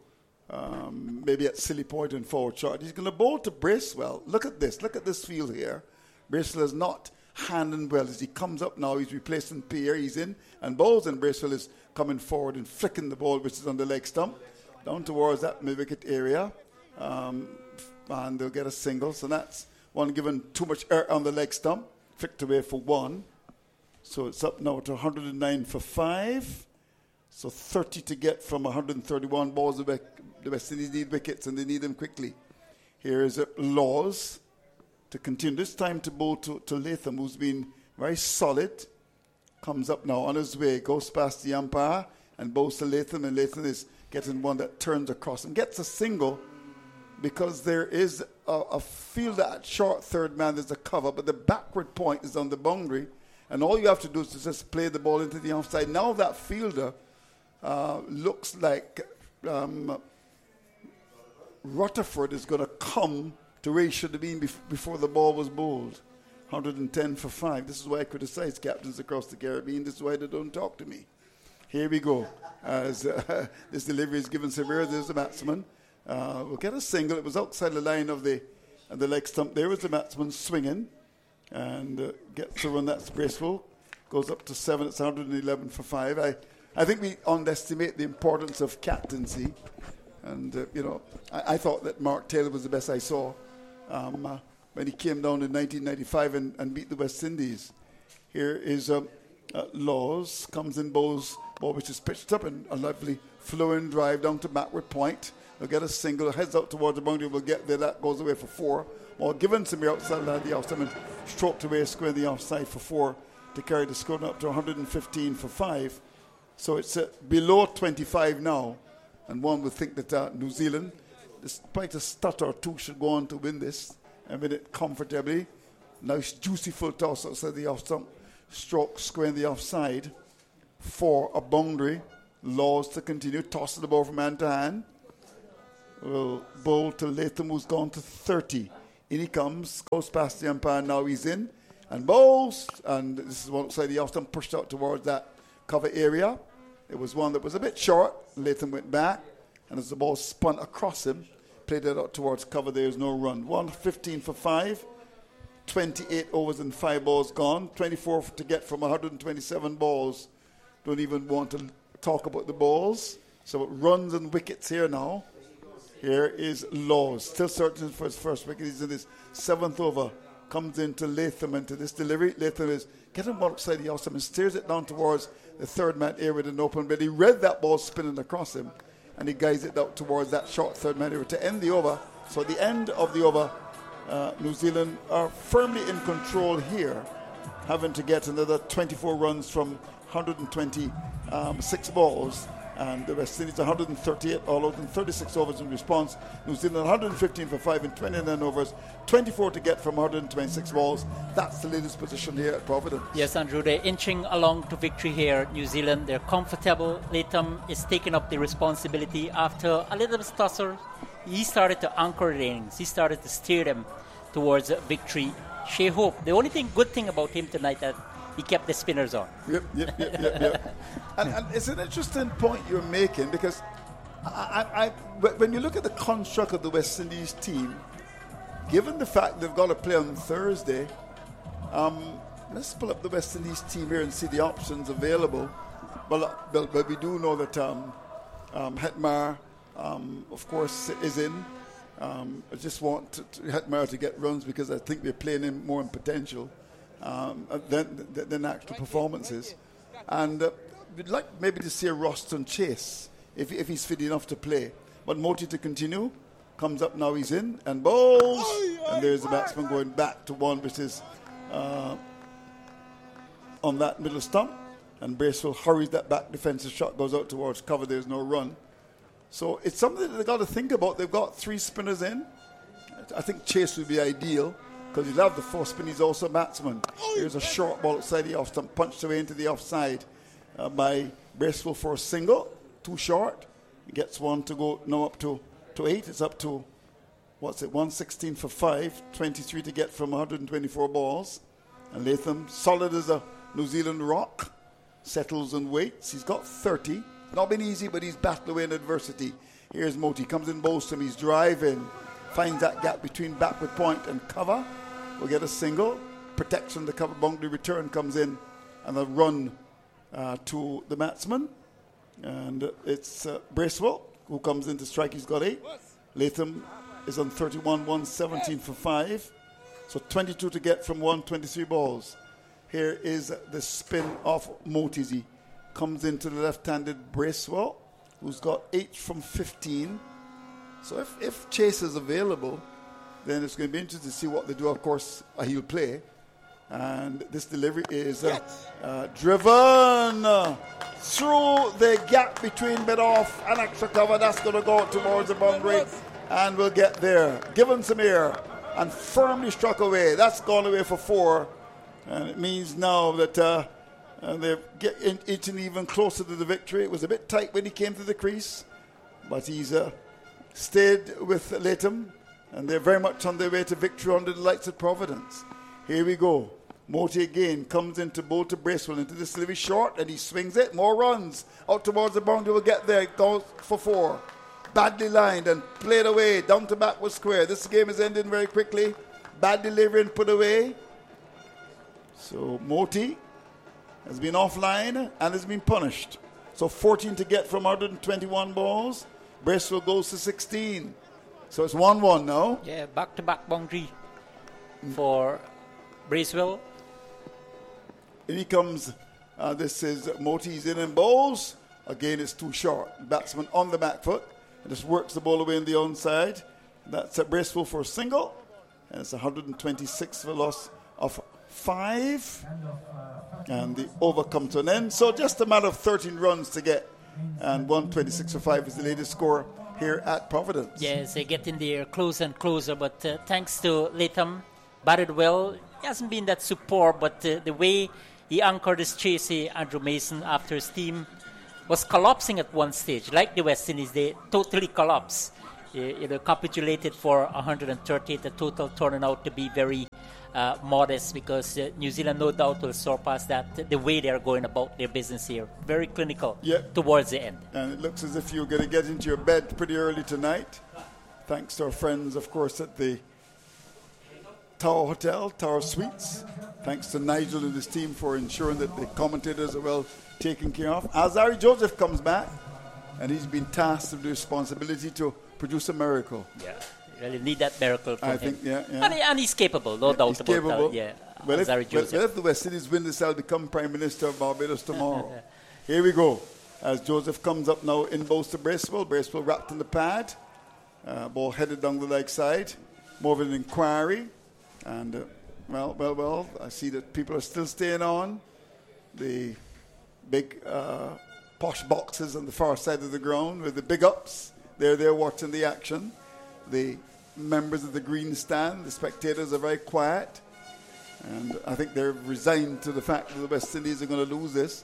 um, maybe at silly point and forward shot. He's going to bowl to Bracewell. Look at this. Look at this field here. Bracewell is not handling well as he comes up now. He's replacing Pierre. He's in and bowls, and Bracewell is coming forward and flicking the ball, which is on the leg stump, down towards that mid-wicket area. Um, and they'll get a single. So that's one given too much air on the leg stump. Flicked away for one. So it's up now to one hundred nine for five. So thirty to get from one hundred thirty-one balls. The West Indies need wickets, and they need them quickly. Here is Laws to continue. This time to bowl to, to Latham, who's been very solid. Comes up now on his way, goes past the umpire, and bowls to Latham. And Latham is getting one that turns across and gets a single, because there is a, a field at short third man. There's a cover, but the backward point is on the boundary. And all you have to do is to just play the ball into the offside. Now that fielder uh, looks like um, Rutherford is going to come to where he should have been bef- before the ball was bowled. one hundred ten for five. This is why I criticize captains across the Caribbean. This is why they don't talk to me. Here we go. As uh, this delivery is given severe, there's the batsman. Uh, we'll get a single. It was outside the line of the, of the leg stump. There was the batsman swinging. And uh, gets a run. That's Bracewell. Goes up to seven. It's one hundred eleven for five. I, I think we underestimate the importance of captaincy. And, uh, you know, I, I thought that Mark Taylor was the best I saw um, uh, when he came down in nineteen ninety-five and, and beat the West Indies. Here is um, uh, Laws. Comes in, bowls, ball which is pitched up, and a lovely flowing drive down to backward point. They'll get a single. Heads out towards the boundary. Will get there. That goes away for four. Well, given some outside of the offside and stroked away square the offside for four to carry the score up to one hundred fifteen for five. So it's uh, below twenty-five now. And one would think that uh, New Zealand, despite a stutter or two, should go on to win this and win it comfortably. Nice juicy full toss outside the off stump. Stroke square in the offside for a boundary. Laws to continue. Tossing the ball from hand to hand. Will bowl to Latham, who's gone to thirty. In he comes, goes past the umpire, now he's in. And bowls. And this is one outside the off stump, pushed out towards that cover area. It was one that was a bit short. Latham went back. And as the ball spun across him, played it out towards cover, there's no run. one fifteen for five. twenty-eight overs and five balls gone. twenty-four to get from one hundred twenty-seven balls. Don't even want to talk about the balls. So it runs and wickets here now. Here is Laws. Still searching for his first wicket. He's in his seventh over. Comes into Latham into this delivery. Latham is getting one outside the awesome and steers it down towards the third man area with an open. But he read that ball spinning across him. And he guides it out towards that short third man area to end the over. So at the end of the over, uh, New Zealand are firmly in control here, having to get another twenty-four runs from one hundred twenty-six balls. And the West Indies one hundred thirty-eight all out and thirty-six overs in response. New Zealand one hundred fifteen for five and twenty-nine overs. twenty-four to get from one hundred twenty-six balls. That's the latest position here at Providence. Yes, Andrew, they're inching along to victory here. New Zealand, they're comfortable. Latham is taking up the responsibility after a little stutter. He started to anchor the innings. He started to steer them towards victory. Shea Hope, the only thing good thing about him tonight that he kept the spinners on. Yep, yep, yep, yep, yep. and, and it's an interesting point you're making because I, I, I, when you look at the construct of the West Indies team, given the fact they've got to play on Thursday, um, let's pull up the West Indies team here and see the options available. Well, but, but we do know that um, um, Hetmar, um, of course, is in. Um, I just want to, to Hetmar to get runs because I think they're playing him more in potential. Um, than, than actual performances. And uh, we'd like maybe to see a Roston Chase if, if he's fit enough to play. But Moti to continue. Comes up now, he's in and bowls. And there's the batsman going back to one, which is uh, on that middle stump. And Bracewell hurries that back defensive shot, goes out towards cover. There's no run. So it's something that they've got to think about. They've got three spinners in. I think Chase would be ideal, because he'll have the four spin. He's also a batsman. Here's a short ball outside the off stump, punched away into the offside uh, by Bracewell for a single. Too short. He gets one to go now up to, to eight. It's up to, what's it, one sixteen for five. twenty-three to get from one hundred twenty-four balls. And Latham, solid as a New Zealand rock, settles and waits. He's got thirty. Not been easy, but he's battled away in adversity. Here's Moti. Comes in, bowls him. He's driving. Finds that gap between backward point and cover. We'll get a single. Protection, the cover boundary return comes in. And a run uh, to the batsman. And uh, it's uh, Bracewell who comes in to strike. He's got eight. Latham is on thirty-one, one seventeen for five. So twenty-two to get from one twenty-three balls. Here is the spin of Moti. Comes into the left-handed Bracewell, who's got eight from fifteen. So if, if Chase is available, then it's going to be interesting to see what they do. Of course, uh, he'll play. And this delivery is uh, uh, driven uh, through the gap between mid-off and extra cover. That's going to go towards the boundary. And we'll get there. Given some air and firmly struck away. That's gone away for four. And it means now that uh, uh, they're getting inching even closer to the victory. It was a bit tight when he came to the crease. But he's... Uh, stayed with Latham, and they're very much on their way to victory under the lights of Providence. Here we go. Moti again comes into bowl to Bracewell into this delivery short, and he swings it. More runs out towards the boundary. Will get there. Goes for four. Badly lined and played away down to backward square. This game is ending very quickly. Bad delivery and put away. So Moti has been offline and has been punished. So fourteen to get from one hundred twenty-one balls. Bracewell goes to sixteen. So it's one one now. Yeah, back-to-back boundary for Bracewell. In he comes. Uh, this is Moti's in and bowls. Again, it's too short. Batsman on the back foot. And just works the ball away on the onside. That's a Bracewell for a single. And it's one hundred twenty-six for a loss of five. And the over comes to an end. So just a matter of thirteen runs to get And one twenty-six for five is the latest score here at Providence. Yes, they're getting there closer and closer, but uh, thanks to Latham, batted well. He hasn't been that superb, but uh, the way he anchored his chase, Andrew Mason, after his team was collapsing at one stage, like the West Indies, they totally collapsed. Uh, you know, capitulated for one hundred thirty-eight, the total turning out to be very uh, modest because uh, New Zealand no doubt will surpass that, the way they're going about their business here. Very clinical yeah. towards the end. And it looks as if you're going to get into your bed pretty early tonight, thanks to our friends, of course, at the Tower Hotel, Tower Suites. Thanks to Nigel and his team for ensuring that the commentators are well taken care of. Alzarri Joseph comes back, and he's been tasked with the responsibility to produce a miracle. Yeah, you really need that miracle for I him. think, yeah, yeah. And, he, and he's capable, no yeah, doubt he's about capable. that. Yeah, well, if, Alzarri well, Joseph. well, if the West Indies win this, I'll become Prime Minister of Barbados tomorrow. Here we go. As Joseph comes up now in bows to Bracewell. Bracewell wrapped in the pad. Uh, ball headed down the leg side. More of an inquiry. And, uh, well, well, well, I see that people are still staying on. The big uh, posh boxes on the far side of the ground with the big ups. They're there watching the action. The members of the green stand, the spectators are very quiet. And I think they're resigned to the fact that the West Indies are going to lose this.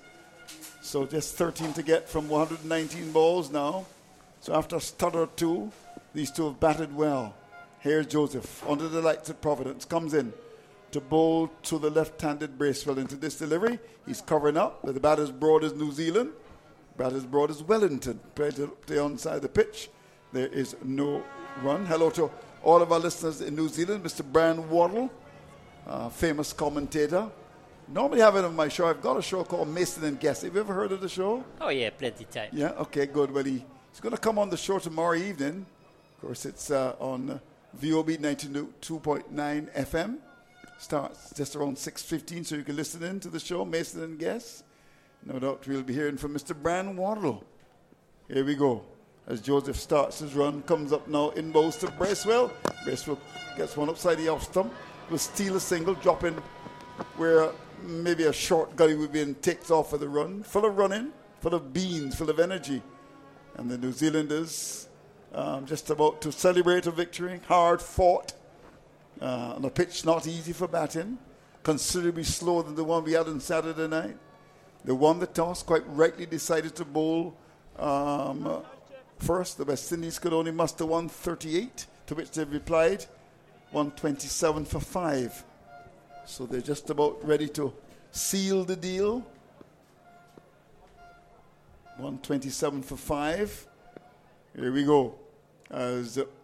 So just thirteen to get from one hundred nineteen balls now. So after a stutter or two, these two have batted well. Here's Joseph, under the lights at Providence, comes in to bowl to the left-handed Bracewell into this delivery. He's covering up with the bat as broad as New Zealand. Bat as broad as Wellington. Played to the onside of the pitch. There is no run. Hello to all of our listeners in New Zealand. Mister Brian Waddle, uh, famous commentator. Normally have it on my show. I've got a show called Mason and Guest. Have you ever heard of the show? Oh, yeah, plenty of time. Yeah, okay, good. Well, he, he's going to come on the show tomorrow evening. Of course, it's uh, on uh, V O B ninety-two point nine F M. Starts just around six fifteen, so you can listen in to the show, Mason and Guest. No doubt we'll be hearing from Mister Brian Waddle. Here we go. As Joseph starts his run, comes up now in bows to Bracewell. Bracewell gets one upside the off stump. Will steal a single, drop in where maybe a short gully would be and takes off for the run. Full of running, full of beans, full of energy. And the New Zealanders um, just about to celebrate a victory. Hard fought. Uh, on a pitch not easy for batting. Considerably slower than the one we had on Saturday night. They won the toss, quite rightly decided to bowl um, uh, first. The West Indies could only muster one thirty-eight, to which they replied one twenty-seven for five. So they're just about ready to seal the deal. one twenty-seven for five. Here we go. As uh,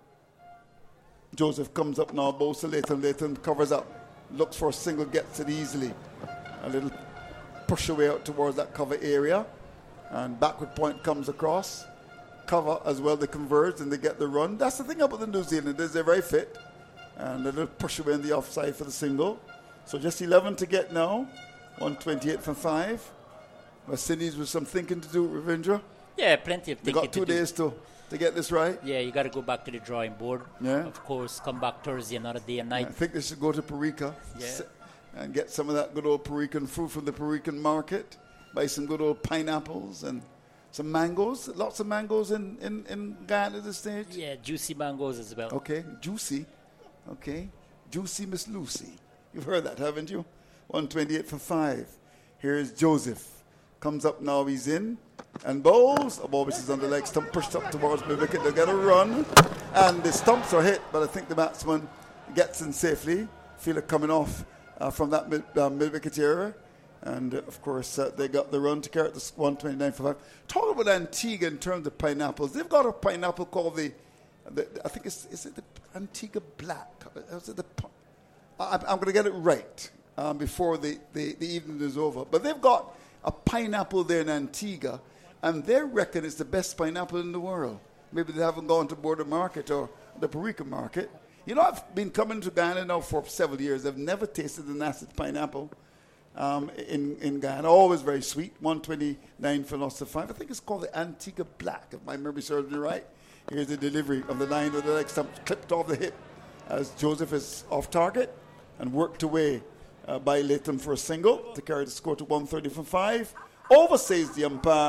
Joseph comes up now, bows to Latham. Latham covers up, looks for a single, gets it easily. A little push away out towards that cover area. And backward point comes across. Cover as well, they converge and they get the run. That's the thing about the New Zealanders, they're very fit. And a little push away in the offside for the single. So just eleven to get now. one twenty-eight for five. West Indies with some thinking to do, Ravindra. Yeah, plenty of They thinking got two to days do. to, to get this right. Yeah, you got to go back to the drawing board. Yeah. Of course, come back Thursday, another day and night. I think they should go to Parika Yeah. s- and get some of that good old Parican fruit from the Parican market. Buy some good old pineapples and some mangoes. Lots of mangoes in, in, in Guyana at this stage. Yeah, juicy mangoes as well. Okay, juicy. Okay, juicy Miss Lucy. You've heard that, haven't you? one twenty-eight for five. Here's Joseph. Comes up now, he's in. And bowls. A ball which is on the leg stump, pushed up towards mid wicket. They'll get a run. And the stumps are hit, but I think the batsman gets in safely. Feel it coming off uh, from that mid, uh, mid wicket area. And uh, of course, uh, they got the run to carry it to one twenty-nine for five. Talk about Antigua in terms of pineapples. They've got a pineapple called the, the I think it's, is it the Antigua Black? Is it the, I, I'm going to get it right um, before the, the, the evening is over. But they've got a pineapple there in Antigua, and they reckon it's the best pineapple in the world. Maybe they haven't gone to Border Market or the Parika Market. You know, I've been coming to Guyana now for several years. I've never tasted an acid pineapple um, in, in Guyana. Always very sweet. one twenty-nine for loss of five. I think it's called the Antigua Black, if my memory serves me right. Here's the delivery of the line with the leg stump clipped off the hip as Joseph is off target and worked away uh, by Latham for a single to carry the score to one thirty for five. Over, says the umpire.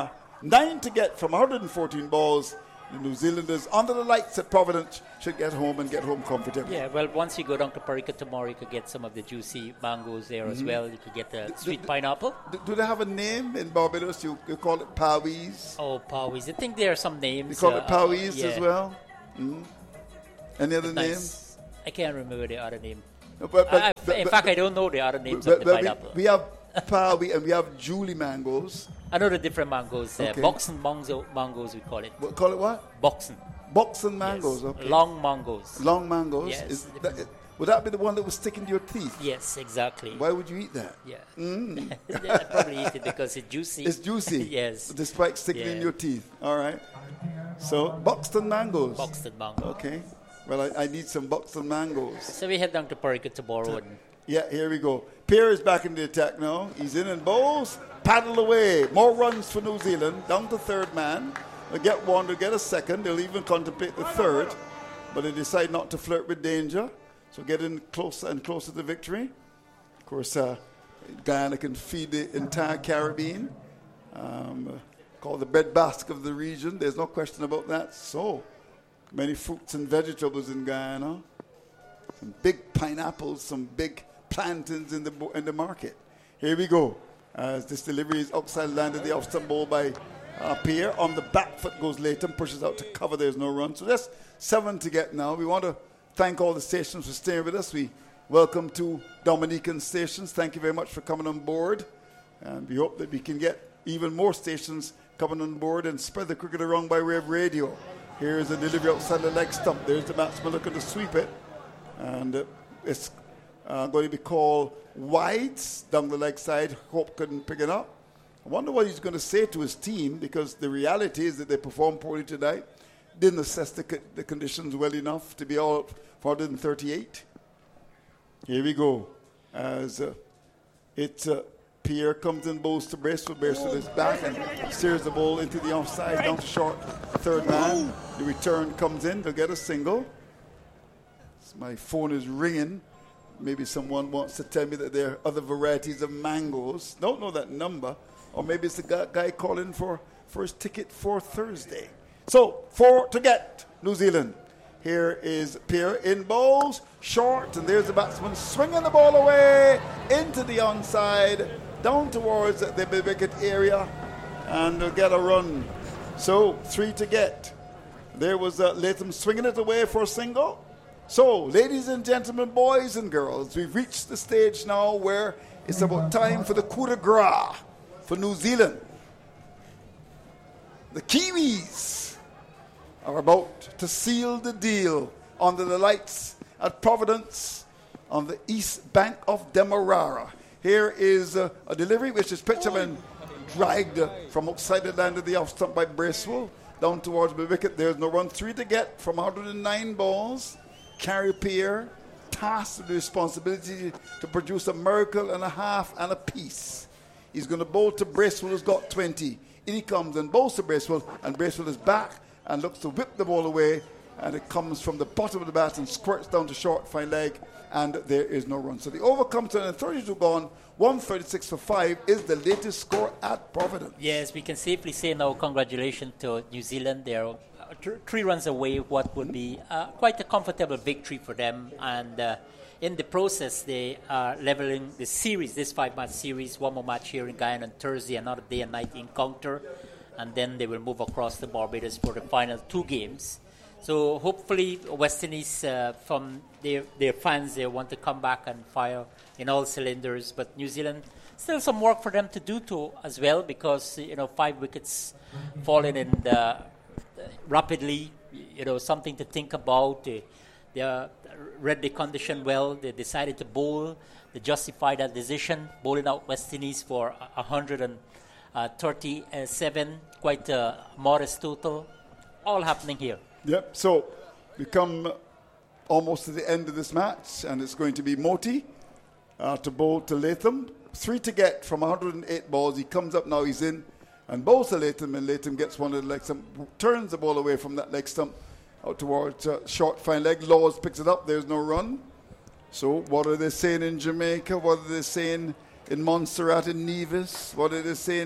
Nine to get from one hundred fourteen balls. The New Zealanders under the lights at Providence should get home and get home comfortably. Yeah, well, once you go down to Parika tomorrow, you could get some of the juicy mangoes there mm-hmm. as well. You could get the d- sweet d- pineapple. D- do they have a name in Barbados? You, you call it Powies? Oh, Powies. I think there are some names. You call uh, it Powies uh, yeah. as well? Mm-hmm. Any other nice. names? I can't remember the other name. No, but, but, I, but, in but, fact, I don't know the other names but, of the but pineapple. We, we have Powie and we have Julie mangoes. I know the different mangoes. Uh, okay. Boxen mango, mangoes, we call it. What, call it what? Boxen. Boxen mangoes, yes. okay. Long mangoes. Long mangoes? Yes. Is that, it, would that be the one that would stick into your teeth? Yes, exactly. Why would you eat that? Yeah. Mm. I probably eat it because it's juicy. It's juicy? Yes. Despite sticking yeah. in your teeth. All right. So, Buxton mangoes. Buxton mango. Okay. Well, I, I need some Buxton mangoes. So we head down to Parika tomorrow. And yeah, here we go. Pierre is back in the attack now. He's in and bowls. Paddle away. More runs for New Zealand. Down to third man. They'll get one, they'll get a second. They'll even contemplate the third. But they decide not to flirt with danger. So getting closer and closer to victory. Of course, uh, Guyana can feed the entire Caribbean. Um, called the breadbasket of the region. There's no question about that. So many fruits and vegetables in Guyana. Some big pineapples, some big plantains in the in the market. Here we go. As this delivery is outside the land of the off-stump ball by uh, Pierre. On the back foot goes Latham, pushes out to cover. There's no run. So that's seven to get now. We want to thank all the stations for staying with us. We welcome two Dominican stations. Thank you very much for coming on board. And we hope that we can get even more stations coming on board and spread the cricket around by way of radio. Here's a delivery outside the leg stump. There's the batsman looking to sweep it. And uh, it's uh, going to be called wides down the leg side. Hope couldn't pick it up. I wonder what he's going to say to his team, because the reality is that they performed poorly tonight. Didn't assess the, co- the conditions well enough to be all for one hundred thirty-eight. Here we go. As uh, it uh, Pierre comes in, bowls to Bracewell. Bracewell is back and steers the ball into the offside, down to short third man. The return comes in. They'll get a single. My phone is ringing. Maybe someone wants to tell me that there are other varieties of mangoes. Don't know that number. Or maybe it's the guy, guy calling for, for his ticket for Thursday. So, four to get, New Zealand. Here is Pierre in bowls, short, and there's the batsman swinging the ball away into the onside, down towards the wicket area, and they'll get a run. So, three to get. There was uh, Latham swinging it away for a single. So, ladies and gentlemen, boys and girls, we've reached the stage now where it's about time for the coup de grace for New Zealand. The Kiwis are about to seal the deal under the lights at Providence on the east bank of Demerara. Here is uh, a delivery which is pitched up and dragged uh, from outside the land of the off stump by Bracewell down towards the wicket. There's no run. Three to get from one hundred nine balls. Carrie Pierre tasked with the responsibility to produce a miracle and a half and a piece. He's going to bowl to Bracewell, who's got twenty. In he comes and bowls to Bracewell, and Bracewell is back and looks to whip the ball away, and it comes from the bottom of the bat and squirts down to short fine leg, and there is no run. So the over comes to an thirty-two gone, one thirty-six for five is the latest score at Providence. Yes, we can safely say now congratulations to New Zealand. They're uh, th- three runs away, what would be uh, quite a comfortable victory for them, and uh, in the process, they are leveling the series, this five-match series. One more match here in Guyana on Thursday, another day and night encounter. And then they will move across to Barbados for the final two games. So hopefully West Indies, uh, from their, their fans, they want to come back and fire in all cylinders. But New Zealand, still some work for them to do too as well, because, you know, five wickets falling in the, rapidly, you know, something to think about. They, they are read the condition well. They decided to bowl. They justified that decision, bowling out West Indies for one hundred thirty-seven, quite a modest total. All happening here. Yep, so we come almost to the end of this match, and it's going to be Moti uh, to bowl to Latham. Three to get from one hundred eight balls. He comes up now, he's in, and bowls to Latham, and Latham gets one of the leg stump, turns the ball away from that leg stump out towards uh, short fine leg. Laws picks it up, there's no run. So what are they saying in Jamaica? What are they saying in Montserrat and Nevis? What are they saying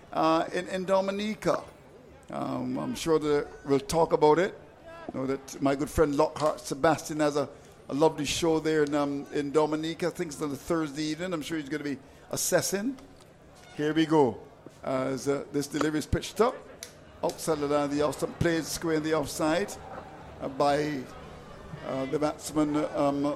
uh, in, in Dominica. Um, I'm sure that we'll talk about it. You know that my good friend Lockhart Sebastian has a, a lovely show there in, um, in Dominica. I think it's on a Thursday evening. I'm sure he's going to be assessing. Here we go. As uh, this delivery is pitched up. Outside the line of the outside. Played square in the offside uh, by uh, the batsman um,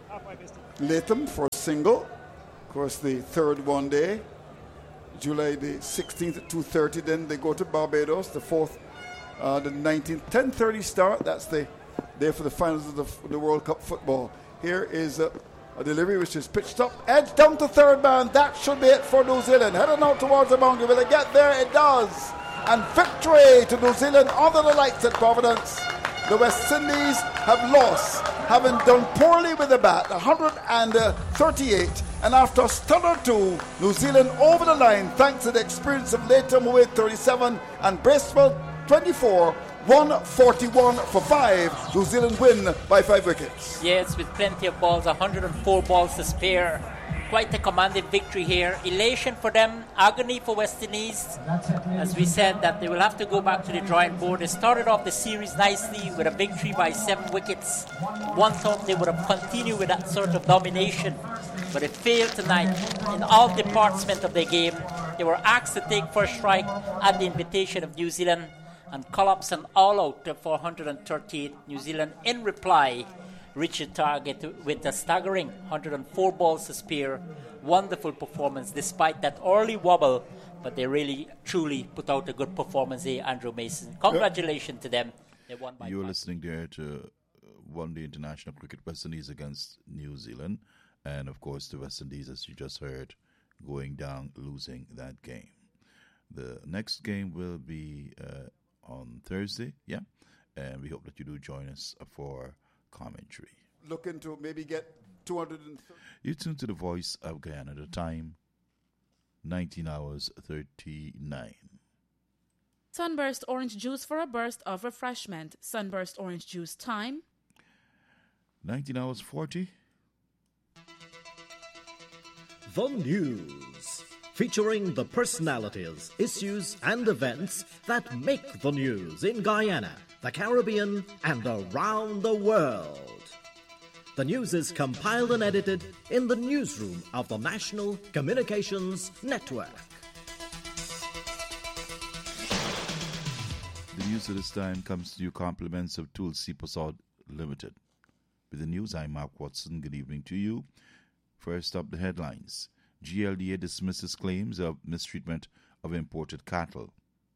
Latham for a single. Of course, the third one day. July the sixteenth at two thirty. Then they go to Barbados. The fourth, uh, the nineteenth, ten thirty start. That's the day for the finals of the, the World Cup football. Here is uh, a delivery which is pitched up, edge down to third man. That should be it for New Zealand. Heading out towards the boundary. Will it get there? It does. And victory to New Zealand under the lights at Providence. The West Indies have lost, having done poorly with the bat, one thirty-eight. And after a stellar two, New Zealand over the line thanks to the experience of Latham who hit thirty-seven and Bracewell twenty-four. one forty-one for five. New Zealand win by five wickets. Yes, with plenty of balls, one hundred four balls to spare. Quite a commanding victory here. Elation for them, agony for West Indies. As we said, that they will have to go back to the drawing board. They started off the series nicely with a victory by seven wickets. One thought they would have continued with that sort of domination, but it failed tonight in all departments of their game. They were asked to take first strike at the invitation of New Zealand and collapse an all-out for one hundred thirty-eight. New Zealand, in reply, reached the target with a staggering one hundred four balls to spare. Wonderful performance despite that early wobble, but they really, truly put out a good performance here, Andrew Mason. Congratulations yep. to them. They won by You're five. listening there to One Day International Cricket, West Indies against New Zealand. And, of course, the West Indies, as you just heard, going down, losing that game. The next game will be uh, on Thursday, yeah? And we hope that you do join us for commentary. Looking to maybe get two hundred thirty. You tune to the Voice of Guyana. The time, nineteen hours thirty-nine. Sunburst orange juice for a burst of refreshment. Sunburst orange juice time, nineteen hours forty. The News, featuring the personalities, issues, and events that make the news in Guyana, the Caribbean, and around the world. The news is compiled and edited in the newsroom of the National Communications Network. The news at this time comes to you compliments of Tulsi Prasad Limited. With the news, I'm Mark Watson. Good evening to you. First up, the headlines. G L D A dismisses claims of mistreatment of imported cattle.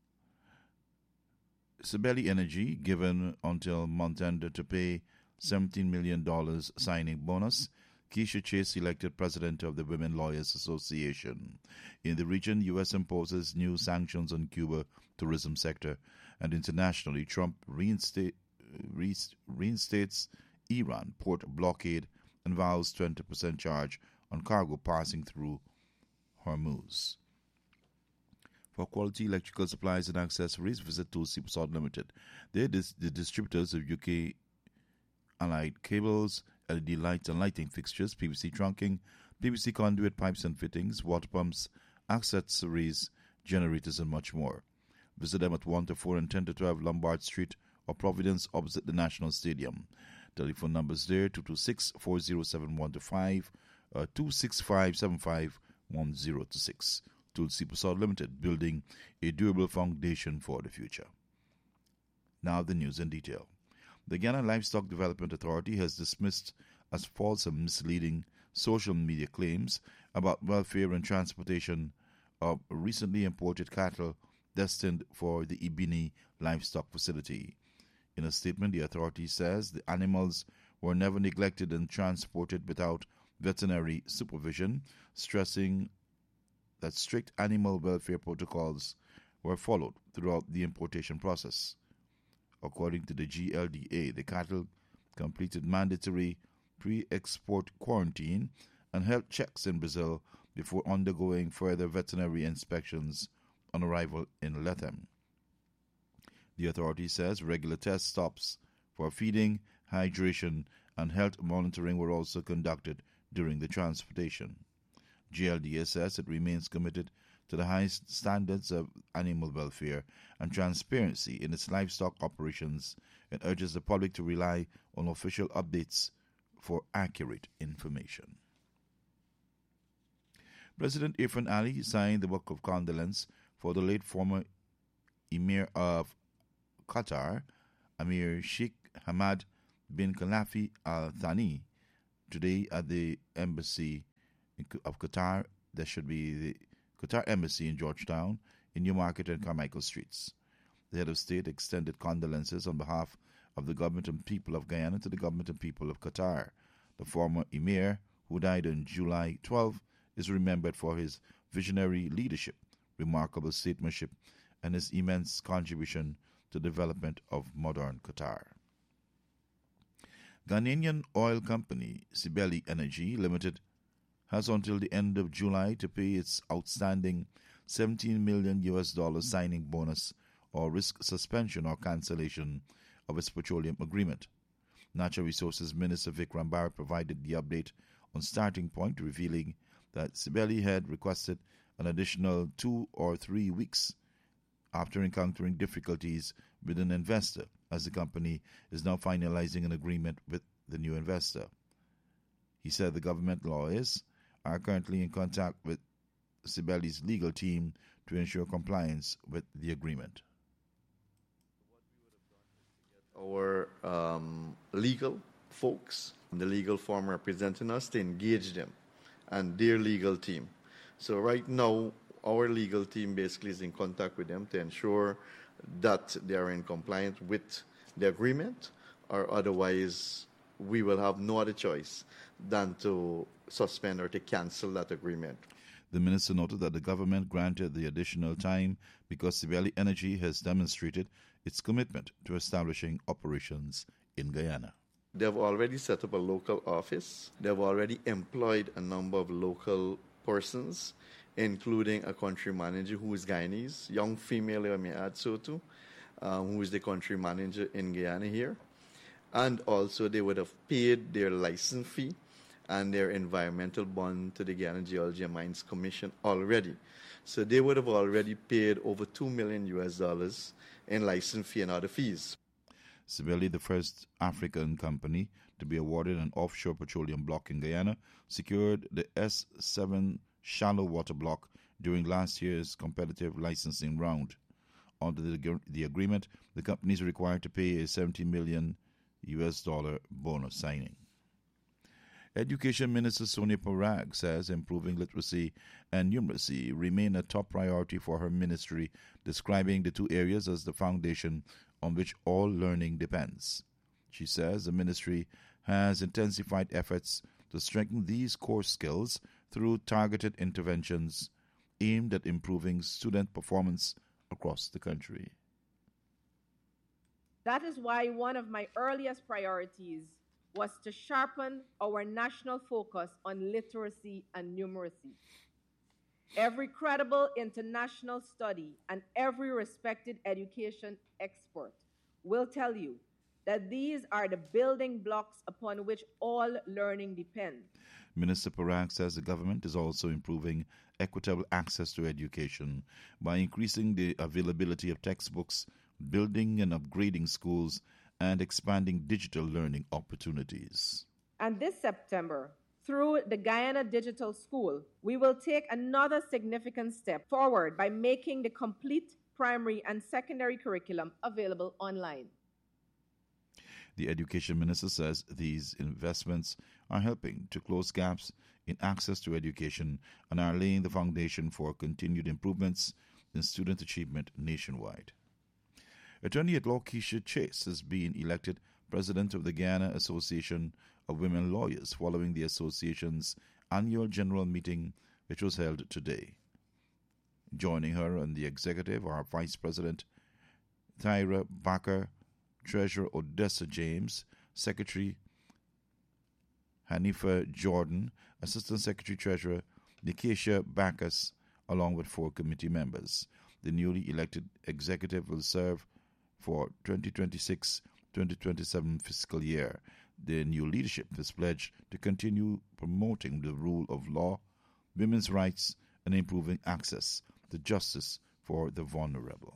Sibeli Energy given until month end to pay seventeen million dollars signing bonus. Keisha Chase elected president of the Women Lawyers Association. In the region, U S imposes new sanctions on Cuba tourism sector. And internationally, Trump reinstate, reinstates Iran port blockade and vows twenty percent charge on cargo passing through Hormuz. For quality electrical supplies and accessories, visit Tulsi Prasad Limited. They are dis- the distributors of U K Allied cables, L E D lights and lighting fixtures, P V C trunking, P V C conduit pipes and fittings, water pumps, accessories, generators, and much more. Visit them at one to four and ten to twelve Lombard Street or Providence opposite the National Stadium. Telephone numbers there, two two six, four zero seven, one two five, uh, two six five, seven five one zero two six. Tulsi Prasad Limited, building a durable foundation for the future. Now the news in detail. The Ghana Livestock Development Authority has dismissed as false and misleading social media claims about welfare and transportation of recently imported cattle destined for the Ibini Livestock Facility. In a statement, the authority says the animals were never neglected and transported without veterinary supervision, stressing that strict animal welfare protocols were followed throughout the importation process. According to the G L D A, the cattle completed mandatory pre-export quarantine and health checks in Brazil before undergoing further veterinary inspections on arrival in Latham. The authority says regular test stops for feeding, hydration, and health monitoring were also conducted during the transportation. G L D A says it remains committed to the highest standards of animal welfare and transparency in its livestock operations and urges the public to rely on official updates for accurate information. President Irfan Ali signed the book of condolence for the late former Emir of Qatar, Amir Sheikh Hamad bin Khalifa Al Thani, today at the embassy of Qatar. There should be the Qatar Embassy in Georgetown, in Newmarket and Carmichael Streets. The head of state extended condolences on behalf of the government and people of Guyana to the government and people of Qatar. The former emir, who died on July twelfth, is remembered for his visionary leadership, remarkable statesmanship, and his immense contribution to the development of modern Qatar. Ghanaian oil company Sibeli Energy Limited has until the end of July to pay its outstanding seventeen million U S dollars signing bonus or risk suspension or cancellation of its petroleum agreement. Natural Resources Minister Vikram Barrett provided the update on Starting Point, revealing that Sibeli had requested an additional two or three weeks after encountering difficulties with an investor, as the company is now finalizing an agreement with the new investor. He said the government lawyers are currently in contact with Sibeli's legal team to ensure compliance with the agreement. Our um, legal folks, the legal firm representing us, to engage them and their legal team. So right now, our legal team basically is in contact with them to ensure that they are in compliance with the agreement, or otherwise we will have no other choice than to suspend or to cancel that agreement. The minister noted that the government granted the additional time because Sibeli Energy has demonstrated its commitment to establishing operations in Guyana. They've already set up a local office. They've already employed a number of local persons, including a country manager who is Guyanese, young female, I may add so too, um, who is the country manager in Guyana here. And also they would have paid their license fee and their environmental bond to the Guyana Geology and Mines Commission already. So they would have already paid over two million U S dollars in license fee and other fees. Sibeli, the first African company to be awarded an offshore petroleum block in Guyana, secured the S seven shallow water block during last year's competitive licensing round. Under the, the agreement, the company is required to pay a seventy million U S dollar bonus signing. Education Minister Sonia Parag says improving literacy and numeracy remain a top priority for her ministry, describing the two areas as the foundation on which all learning depends. She says the ministry has intensified efforts to strengthen these core skills through targeted interventions aimed at improving student performance across the country. That is why one of my earliest priorities was to sharpen our national focus on literacy and numeracy. Every credible international study and every respected education expert will tell you that these are the building blocks upon which all learning depends. Minister Parag says the government is also improving equitable access to education by increasing the availability of textbooks, building and upgrading schools, and expanding digital learning opportunities. And this September, through the Guyana Digital School, we will take another significant step forward by making the complete primary and secondary curriculum available online. The Education Minister says these investments are helping to close gaps in access to education and are laying the foundation for continued improvements in student achievement nationwide. Attorney at Law Keisha Chase has been elected President of the Guyana Association of Women Lawyers following the association's annual general meeting, which was held today. Joining her on the executive are Vice President Thyra Bakker, Treasurer Odessa James, Secretary Hanifa Jordan, Assistant Secretary Treasurer Nikesha Backus, along with four committee members. The newly elected executive will serve for twenty twenty-six twenty twenty-seven fiscal year. The new leadership has pledged to continue promoting the rule of law, women's rights, and improving access the justice for the vulnerable.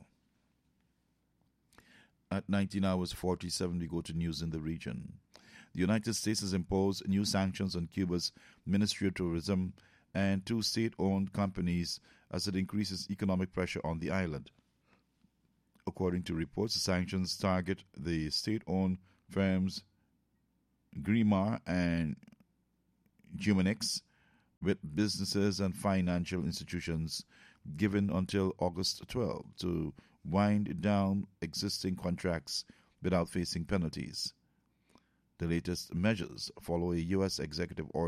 At nineteen hours forty-seven, we go to news in the region. The United States has imposed new sanctions on Cuba's Ministry of Tourism and two state-owned companies as it increases economic pressure on the island. According to reports, the sanctions target the state-owned firms Grimar and Jumanix, with businesses and financial institutions given until August twelfth to wind down existing contracts without facing penalties. The latest measures follow a U S executive order